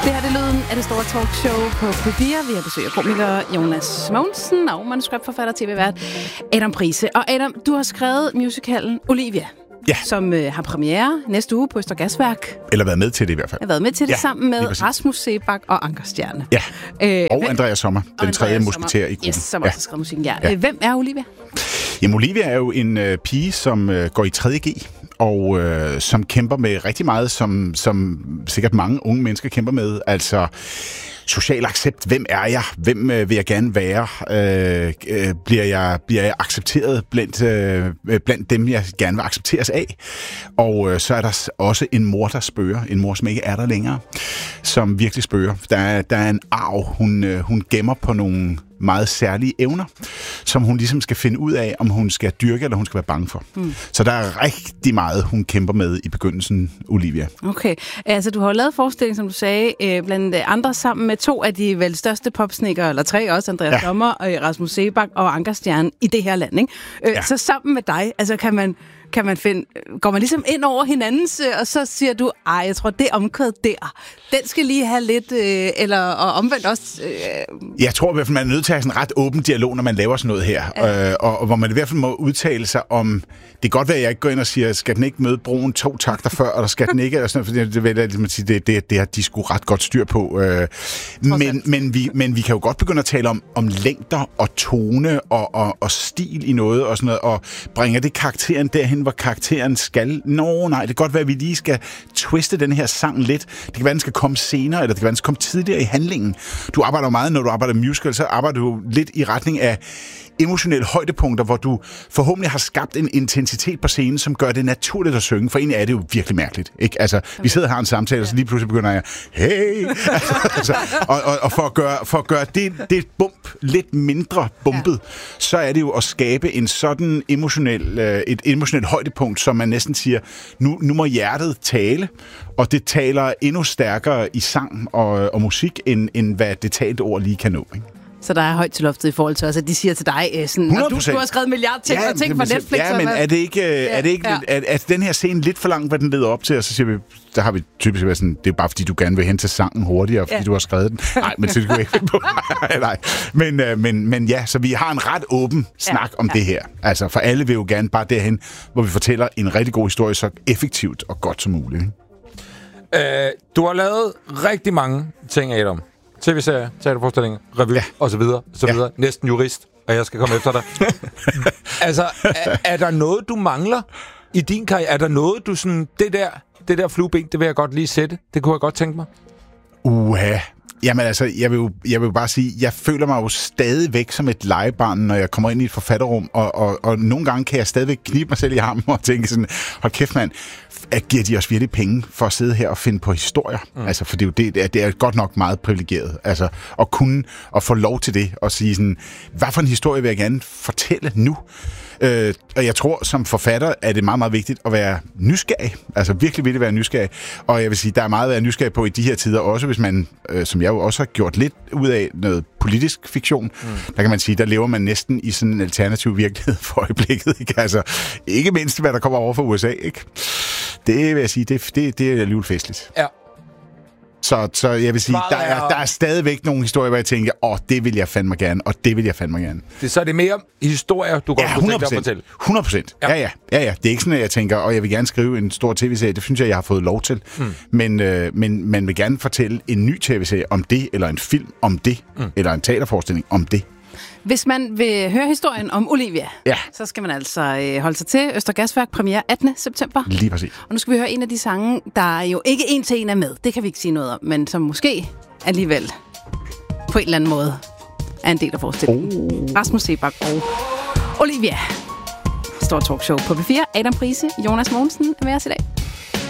Det her er lyden af det store talkshow på P4. Vi har besøg af komiker Jonas Mogensen og manuskriptforfatter TV-vært Adam Price. Og Adam, du har skrevet musicalen Olivia, som har premiere næste uge på Østergasværk. Eller været med til det i hvert fald. Jeg har været med til det sammen med Rasmus Seebach og Anker Stjerne. Ja, og Andreas Sommer, den tredje musketær i gruppen. Yes, som også har skrevet musikken. Ja. Hvem er Olivia? Jamen, Olivia er jo en pige, som går i 3.G, og som kæmper med rigtig meget, som sikkert mange unge mennesker kæmper med. Altså social accept. Hvem er jeg? Hvem vil jeg gerne være? Bliver jeg accepteret blandt dem, jeg gerne vil accepteres af? Og så er der også en mor, der spørger. En mor, som ikke er der længere, som virkelig spørger. Der er en arv, hun gemmer på nogle meget særlige evner, som hun ligesom skal finde ud af, om hun skal dyrke, eller hun skal være bange for. Så der er rigtig meget, hun kæmper med i begyndelsen, Olivia. Okay. Altså, du har jo lavet forestilling, som du sagde, blandt andre sammen med 2 af de vel største popsnikkere, eller 3 også, Andreas Sommer, Rasmus Seebach og Anker Stjerne i det her land, ikke? Så sammen med dig, altså kan man finde, går man ligesom ind over hinandens, og så siger du, jeg tror, det omkvæd der, den skal lige have lidt, og omvendt også... Jeg tror i hvert fald, man er nødt til at have sådan en ret åben dialog, når man laver sådan noget her, og hvor man i hvert fald må udtale sig om, det kan godt være, at jeg ikke går ind og siger, skal den ikke møde broen 2 takter før, eller skal den ikke, eller sådan noget, for det har de sgu ret godt styr på. Men vi kan jo godt begynde at tale om længder og tone og stil i noget, og sådan noget, og bringer det karakteren derhen, hvor karakteren skal. Nej, det kan godt være, at vi lige skal twiste den her sang lidt. Det kan være, den skal komme senere, eller det kan være, den skal komme tidligere i handlingen. Du arbejder jo meget, når du arbejder musical, så arbejder du lidt i retning af emotionelle højdepunkter, hvor du forhåbentlig har skabt en intensitet på scenen, som gør det naturligt at synge. For egentlig er det jo virkelig mærkeligt, ikke? Altså, vi sidder her i en samtale, og så lige pludselig begynder jeg, hey! Og for at gøre det bump lidt mindre bumpet, så er det jo at skabe en sådan et emotionelt højdepunkt, som man næsten siger, nu må hjertet tale, og det taler endnu stærkere i sang og musik, end hvad det talte ord lige kan nå, ikke? Så der er højt til loftet i forhold til os, at de siger til dig, sådan, du har skrevet milliard ting, og ting fra Netflix. Ja, men er det ikke er den her scene lidt for langt, hvad den leder op til? Og så siger vi, der har vi typisk været sådan, det er bare fordi, du gerne vil hen til sangen hurtigere, fordi du har skrevet den. Nej, men det skulle ikke finde på. Nej. Men ja, så vi har en ret åben snak om det her. Altså, for alle vil jo gerne bare derhen, hvor vi fortæller en rigtig god historie, så effektivt og godt som muligt. Du har lavet rigtig mange ting, Adam. TV-serier, teaterforestillinger, revy, og så videre. Næsten jurist, og jeg skal komme efter dig. Altså, er der noget, du mangler i din karriere? Er der noget, du sådan, det der flueben, det vil jeg godt lige sætte? Det kunne jeg godt tænke mig. Jamen altså, jeg vil jo bare sige, jeg føler mig jo stadigvæk som et legebarn, når jeg kommer ind i et forfatterrum, og nogle gange kan jeg stadigvæk knibe mig selv i armen og tænke sådan, hold kæft mand, giver de os virkelig penge for at sidde her og finde på historier? Altså, for det er godt nok meget privilegeret, altså, at kunne og få lov til det, og sige sådan, hvad for en historie vil jeg gerne fortælle nu? Og jeg tror, som forfatter er det meget, meget vigtigt at være nysgerrig. Altså virkelig vil det være nysgerrig. Og jeg vil sige, der er meget at være nysgerrig på i de her tider, også hvis man, som jeg jo også har gjort lidt ud af, noget politisk fiktion. Der kan man sige, der lever man næsten i sådan en alternativ virkelighed for øjeblikket. Ikke? Altså, ikke mindst, hvad der kommer over fra USA. Ikke? Det vil jeg sige, det er alligevel festligt. Ja. Så jeg vil sige, der er stadigvæk nogle historier, hvor jeg tænker, det vil jeg fandme gerne, og det vil jeg fandme gerne. Så er det mere historier, du godt kunne tænke dig at fortælle? 100%. Ja. Det er ikke sådan, at jeg tænker, jeg vil gerne skrive en stor tv-serie. Det synes jeg har fået lov til. Men man vil gerne fortælle en ny tv-serie om det, eller en film om det, eller en teaterforestilling om det. Hvis man vil høre historien om Olivia, så skal man altså holde sig til Østergasværk, premiere 18. september. Lige præcis. Og nu skal vi høre en af de sange, der jo ikke en til en er med. Det kan vi ikke sige noget om, men som måske alligevel på en eller anden måde er en del af forestillingen. Rasmus Seebach og Olivia. Stort talkshow på P4. Adam Price, Jonas Mogensen er med os i dag.